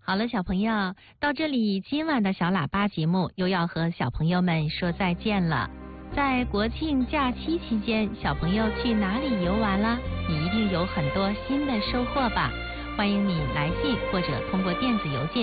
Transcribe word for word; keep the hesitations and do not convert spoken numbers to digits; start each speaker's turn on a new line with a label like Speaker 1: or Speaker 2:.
Speaker 1: 好了，小朋友，到这里，今晚的小喇叭节目又要和小朋友们说再见了。在国庆假期期间，小朋友去哪里游玩了？你一定有很多新的收获吧？欢迎你来信或者通过电子邮件